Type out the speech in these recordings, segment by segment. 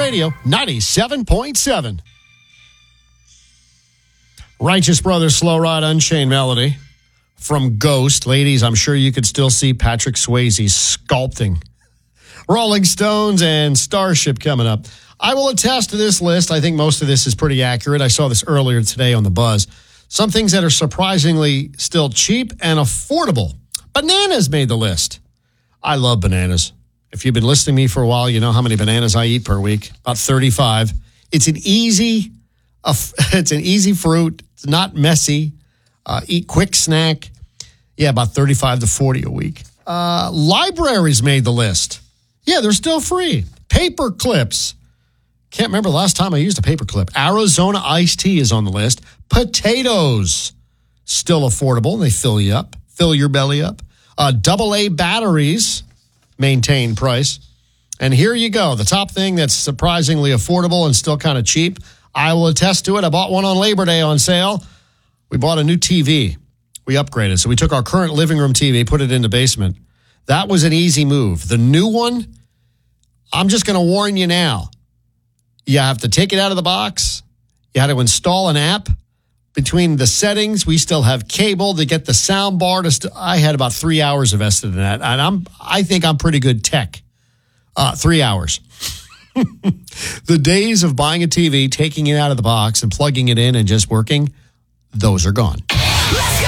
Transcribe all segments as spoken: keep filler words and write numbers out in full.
Radio ninety-seven point seven. Righteous Brothers, Slow Ride, Unchained Melody from Ghost. Ladies, I'm sure you could still see Patrick Swayze sculpting. Rolling Stones and Starship coming up. I will attest to this list. I think most of this is pretty accurate. I saw this earlier today on The Buzz. Some things that are surprisingly still cheap and affordable. Bananas made the list. I love bananas. If you've been listening to me for a while, you know how many bananas I eat per week. About thirty-five. It's an easy, uh, it's an easy fruit. It's not messy. Uh, eat quick snack. Yeah, about thirty-five to forty a week. Uh, libraries made the list. Yeah, they're still free. Paper clips. Can't remember the last time I used a paper clip. Arizona iced tea is on the list. Potatoes. Still affordable. They fill you up. Fill your belly up. Uh, double A batteries. Maintain price. And here you go. The top thing that's surprisingly affordable and still kind of cheap. I will attest to it. I bought one on Labor Day on sale. We bought a new T V. We upgraded. So we took our current living room T V, put it in the basement. That was an easy move. The new one, I'm just going to warn you now. You have to take it out of the box. You had to install an app. Between the settings, we still have cable to get the sound bar. To st- I had about three hours invested in that. And I'm, I think I'm pretty good tech. Uh, three hours. The days of buying a T V, taking it out of the box and plugging it in and just working, those are gone. Let's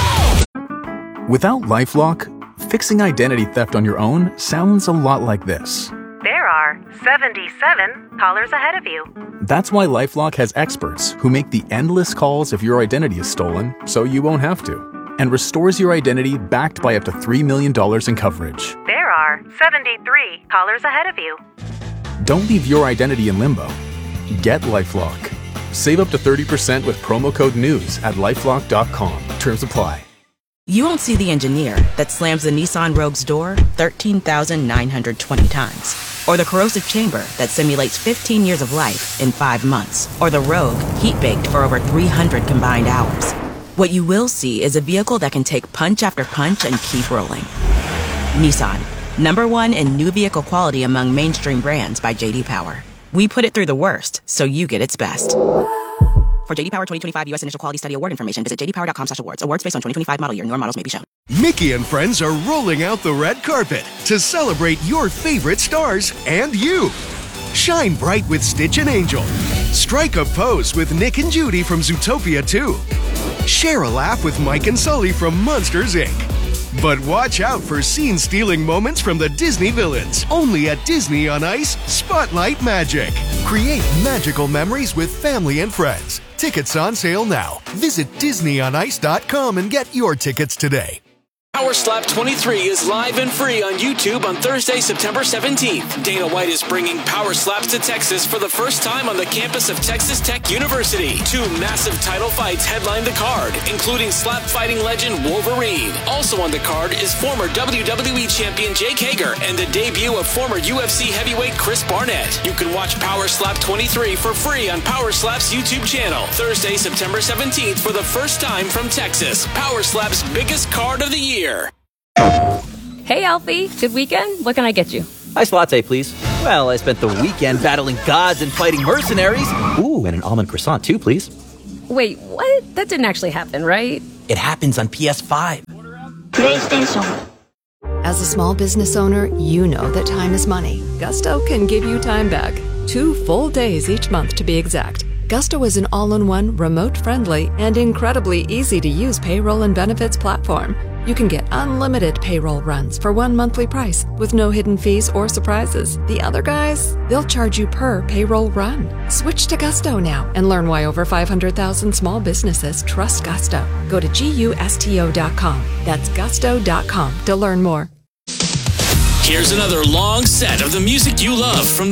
go! Without LifeLock, fixing identity theft on your own sounds a lot like this. There are seventy-seven callers ahead of you. That's why LifeLock has experts who make the endless calls if your identity is stolen, so you won't have to, and restores your identity backed by up to three million dollars in coverage. There are seventy-three callers ahead of you. Don't leave your identity in limbo. Get LifeLock. Save up to thirty percent with promo code NEWS at lifelock dot com. Terms apply. You won't see the engineer that slams the Nissan Rogue's door thirteen thousand nine hundred twenty times. Or the corrosive chamber that simulates fifteen years of life in five months. Or the Rogue heat-baked for over three hundred combined hours. What you will see is a vehicle that can take punch after punch and keep rolling. Nissan, number one in new vehicle quality among mainstream brands by J D Power. We put it through the worst, so you get its best. For J D Power twenty twenty-five U S Initial Quality Study Award information, visit j d power dot com slash awards. Awards based on twenty twenty-five model year. Newer models may be shown. Mickey and friends are rolling out the red carpet to celebrate your favorite stars and you. Shine bright with Stitch and Angel. Strike a pose with Nick and Judy from Zootopia two. Share a laugh with Mike and Sully from Monsters, Incorporated. But watch out for scene-stealing moments from the Disney villains. Only at Disney on Ice, Spotlight Magic. Create magical memories with family and friends. Tickets on sale now. Visit disney on ice dot com and get your tickets today. Power Slap twenty-three is live and free on YouTube on Thursday, September seventeenth. Dana White is bringing Power Slaps to Texas for the first time on the campus of Texas Tech University. Two massive title fights headline the card, including slap fighting legend Wolverine. Also on the card is former W W E champion Jake Hager and the debut of former U F C heavyweight Chris Barnett. You can watch Power Slap twenty-three for free on Power Slap's YouTube channel. Thursday, September seventeenth for the first time from Texas. Power Slap's biggest card of the year. Hey, Alfie. Good weekend? What can I get you? Iced latte, please. Well, I spent the weekend battling gods and fighting mercenaries. Ooh, and an almond croissant, too, please. Wait, what? That didn't actually happen, right? It happens on P S five. PlayStation. As a small business owner, you know that time is money. Gusto can give you time back. Two full days each month, to be exact. Gusto is an all-in-one, remote-friendly, and incredibly easy-to-use payroll and benefits platform. You can get unlimited payroll runs for one monthly price with no hidden fees or surprises. The other guys, they'll charge you per payroll run. Switch to Gusto now and learn why over five hundred thousand small businesses trust Gusto. Go to gusto dot com. That's gusto dot com to learn more. Here's another long set of the music you love from